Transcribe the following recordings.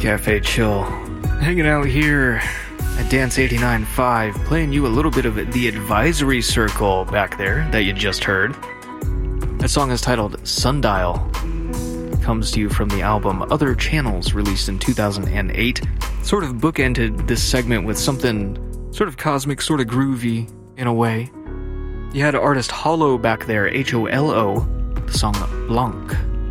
Cafe Chill. Hanging out here at Dance 89.5, playing you a little bit of The Advisory Circle back there that you just heard. That song is titled Sundial. Comes to you from the album Other Channels, released in 2008. Sort of bookended this segment with something sort of cosmic, sort of groovy in a way. You had artist Hollow back there, H-O-L-O, the song Blanc.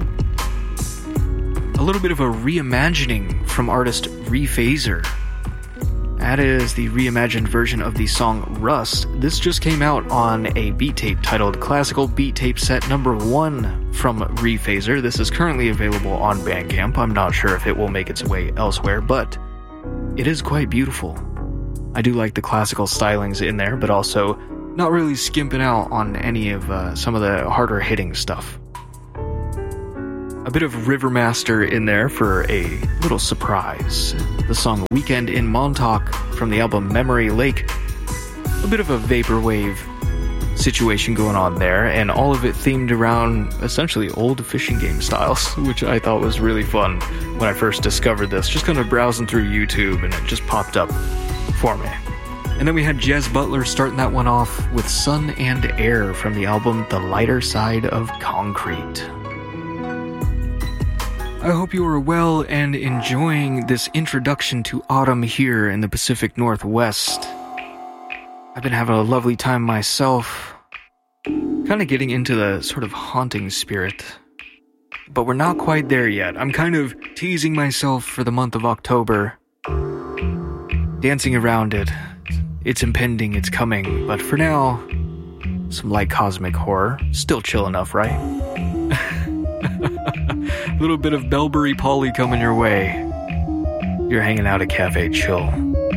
A little bit of a reimagining from artist Rephaser. That is the reimagined version of the song Rust. This just came out on a beat tape titled Classical Beat Tape Set Number 1 from Rephaser. This is currently available on Bandcamp. I'm not sure if it will make its way elsewhere, but it is quite beautiful. I do like the classical stylings in there, but also not really skimping out on any of some of the harder hitting stuff. A bit of Rivermaster in there for a little surprise. The song Weekend in Montauk from the album Memory Lake. A bit of a vaporwave situation going on there, and all of it themed around essentially old fishing game styles, which I thought was really fun when I first discovered this. Just kind of browsing through YouTube and it just popped up for me. And then we had Jez Butler starting that one off with Sun and Air from the album The Lighter Side of Concrete. I hope you are well and enjoying this introduction to autumn here in the Pacific Northwest. I've been having a lovely time myself, kind of getting into the sort of haunting spirit, but we're not quite there yet. I'm kind of teasing myself for the month of October, dancing around it. It's impending, it's coming, but for now, some light cosmic horror. Still chill enough, right? A little bit of Bellbury Polly coming your way. You're hanging out at Cafe Chill.